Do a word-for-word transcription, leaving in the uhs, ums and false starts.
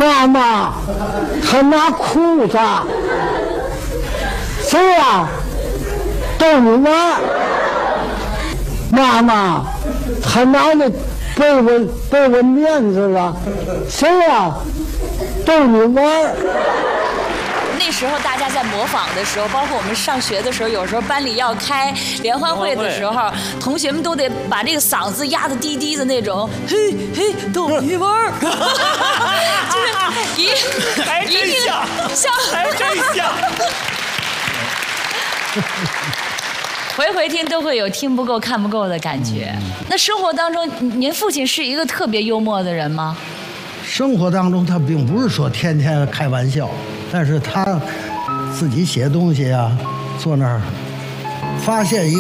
妈妈，他拿裤子，谁呀？逗你玩。妈妈，他拿那被我被我面子了，谁呀？逗你玩。 那时候大家在模仿的时候，包括我们上学的时候，有时候班里要开联欢会的时候，同学们都得把这个嗓子压得低低的那种，嘿嘿，逗你玩儿，就是一还真像， 像， 还真像。 回回听都会有听不够、看不够的感觉。那生活当中，您父亲是一个特别幽默的人吗？ 生活当中，他并不是说天天开玩笑，但是他自己写东西啊，坐那儿发现一